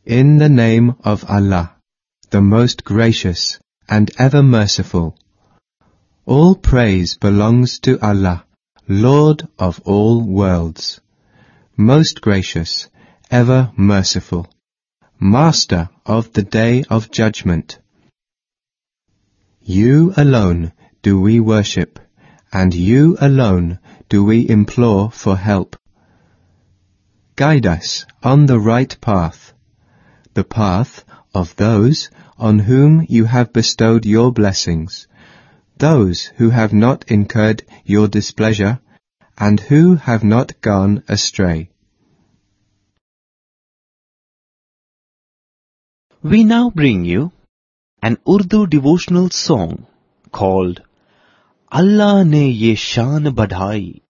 In the name of Allah, the most gracious and ever merciful. All praise belongs to Allah, Lord of all worlds, most gracious, ever merciful, Master of the Day of Judgment. You alone do we worship, and you alone do we implore for help. Guide us on the right path, the path of those on whom you have bestowed your blessings, those who have not incurred your displeasure, and who have not gone astray. We now bring you an Urdu devotional song called Allah ne ye shaan badhai.